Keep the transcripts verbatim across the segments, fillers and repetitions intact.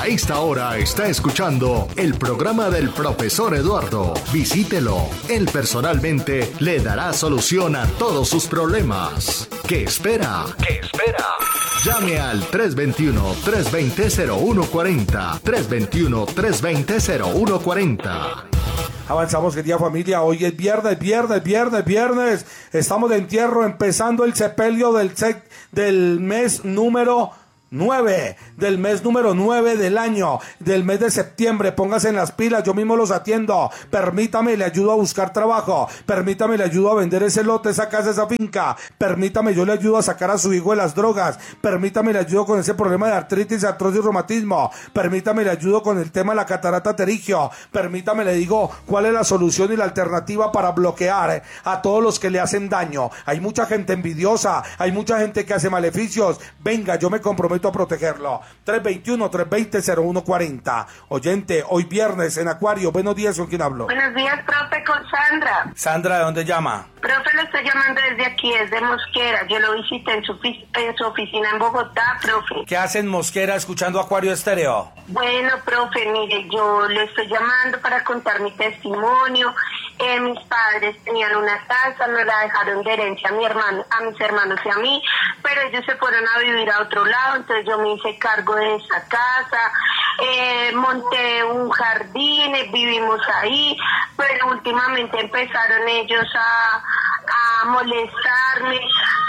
A esta hora está escuchando el programa del profesor Eduardo. Visítelo. Él personalmente le dará solución a todos sus problemas. ¿Qué espera? ¿Qué espera? Llame al tres dos uno, tres dos cero, cero uno cuatro cero, tres dos uno, tres dos cero, cero uno cuatro cero. Avanzamos, querida familia. Hoy es viernes, viernes, viernes, viernes. Estamos de entierro, empezando el sepelio del, sec, del mes número nueve, del mes número nueve del año, del mes de septiembre. Póngase en las pilas, yo mismo los atiendo. Permítame, le ayudo a buscar trabajo. Permítame, le ayudo a vender ese lote, esa casa, esa finca. Permítame, yo le ayudo a sacar a su hijo de las drogas. Permítame, le ayudo con ese problema de artritis, artrosis y reumatismo. Permítame, le ayudo con el tema de la catarata pterigio. Permítame, le digo cuál es la solución y la alternativa para bloquear a todos los que le hacen daño. Hay mucha gente envidiosa, hay mucha gente que hace maleficios. Venga, yo me comprometo a protegerlo. tres dos uno, tres dos cero, cero uno cuatro cero. Oyente, hoy viernes en Acuario. Buenos días, ¿con quién hablo? Buenos días, profe, con Sandra. Sandra, ¿de dónde llama? Profe, lo estoy llamando desde aquí, desde Mosquera. Yo lo visité en su, en su oficina en Bogotá, profe. ¿Qué hace en Mosquera escuchando Acuario Estéreo? Bueno, profe, mire, yo le estoy llamando para contar mi testimonio. Eh, mis padres tenían una casa, nos la dejaron de herencia a mi hermano, a mis hermanos y a mí, pero ellos se fueron a vivir a otro lado, entonces yo me hice cargo de esa casa, eh, monté un jardín, eh, vivimos ahí, pero últimamente empezaron ellos a, a molestarme,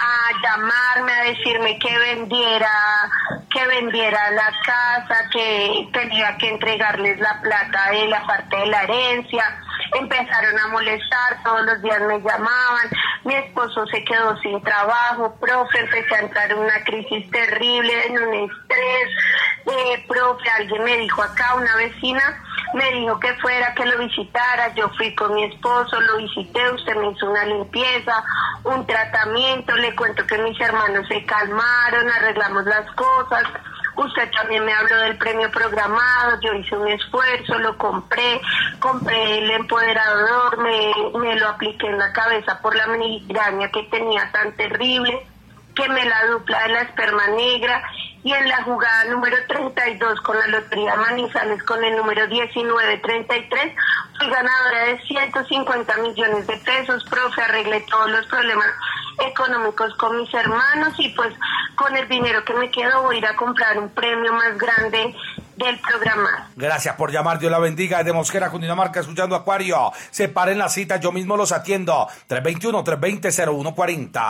a llamarme, a decirme que vendiera, que vendiera la casa, que tenía que entregarles la plata de la parte de la herencia. Empezaron a molestar, todos los días me llamaban, mi esposo se quedó sin trabajo, profe, empecé a entrar en una crisis terrible, en un estrés, eh, profe, alguien me dijo acá, una vecina me dijo que fuera, que lo visitara, yo fui con mi esposo, lo visité, usted me hizo una limpieza, un tratamiento, le cuento que mis hermanos se calmaron, arreglamos las cosas. Usted también me habló del premio programado, yo hice un esfuerzo, lo compré, compré el empoderador, me, me lo apliqué en la cabeza por la migraña que tenía tan terrible, quemé la dupla de la esperma negra y en la jugada número treinta y dos con la Lotería Manizales con el número diecinueve treinta y tres, fui ganadora de ciento cincuenta millones de pesos, profe, arreglé todos los problemas económicos con mis hermanos y pues con el dinero que me quedo voy a ir a comprar un premio más grande del programa. Gracias por llamar, Dios la bendiga. Desde Mosquera, Cundinamarca, escuchando Acuario. Separen la cita, yo mismo los atiendo. tres dos uno, tres dos cero, cero uno cuatro cero.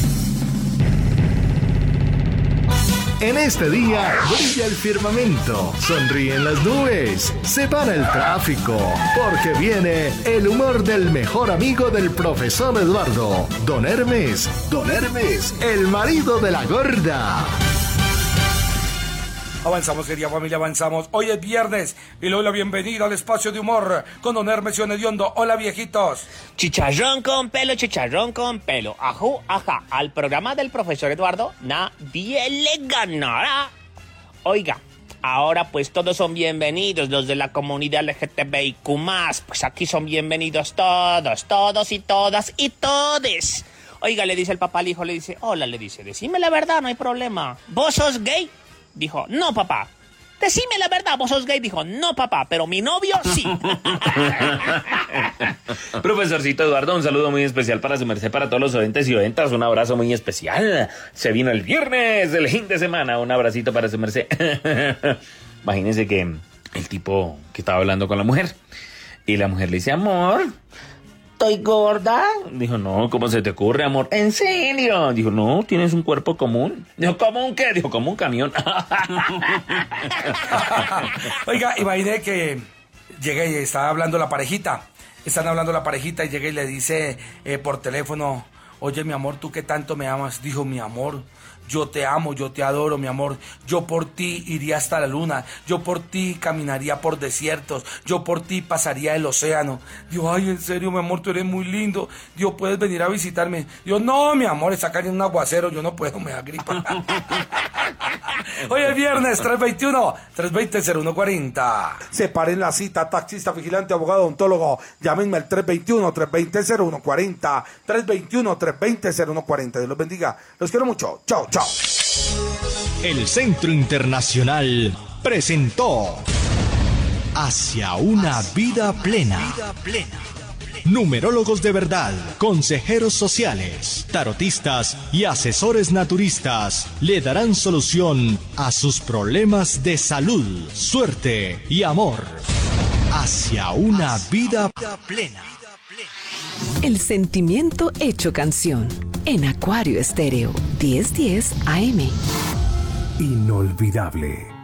En este día brilla el firmamento, sonríen las nubes, se para el tráfico, porque viene el humor del mejor amigo del profesor Eduardo, Don Hermes, Don Hermes, el marido de la gorda. Avanzamos, querida familia, avanzamos. Hoy es viernes y le doy la bienvenida al espacio de humor con Don Hermes y Don Hediondo. Hola, viejitos. Chicharrón con pelo, chicharrón con pelo. Ajú, ajá. Al programa del profesor Eduardo nadie le ganará. Oiga, ahora pues todos son bienvenidos, los de la comunidad L G T B I Q más. Pues aquí son bienvenidos todos, todos y todas y todes. Oiga, le dice el papá al hijo, le dice, hola, le dice, decime la verdad, no hay problema. ¿Vos sos gay? Dijo, no, papá. Decime la verdad, ¿vos sos gay? Dijo, no, papá, pero mi novio sí. Profesorcito Eduardo, un saludo muy especial para su merced, para todos los oyentes y oyentas. Un abrazo muy especial. Se vino el viernes, el fin de semana. Un abracito para su merced. Imagínense que el tipo que estaba hablando con la mujer y la mujer le dice, amor, ¿estoy gorda? Dijo, no, ¿cómo se te ocurre, amor? ¿En serio? Dijo, no, tienes un cuerpo común. Dijo, ¿común qué? Dijo, como un camión. Oiga, imaginé que llegué y estaba hablando la parejita. Están hablando la parejita y llega y le dice eh, por teléfono, oye, mi amor, ¿tú qué tanto me amas? Dijo, mi amor, yo te amo, yo te adoro, mi amor. Yo por ti iría hasta la luna. Yo por ti caminaría por desiertos. Yo por ti pasaría el océano. Digo, ay, en serio, mi amor, tú eres muy lindo. Dios, ¿puedes venir a visitarme? Digo, no, mi amor, está cayendo un aguacero. Yo no puedo, me da gripa. Hoy es viernes, tres dos uno, tres dos cero, cero uno cuatro cero. Separen la cita, taxista, vigilante, abogado, odontólogo. Llámenme al tres dos uno, tres dos cero, cero uno cuatro cero. tres dos uno, tres dos cero, cero uno cuatro cero. Dios los bendiga. Los quiero mucho. Chao, chao. El Centro Internacional presentó Hacia una vida plena. Numerólogos de verdad, consejeros sociales, tarotistas y asesores naturistas le darán solución a sus problemas de salud, suerte y amor. Hacia una vida plena. El sentimiento hecho canción en Acuario Estéreo diez diez A M. Inolvidable.